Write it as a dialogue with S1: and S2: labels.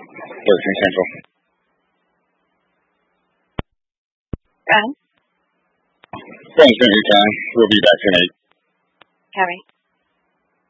S1: Central.
S2: Brian?
S1: Brian's been here, Tom. We'll be back tonight.
S2: Harry?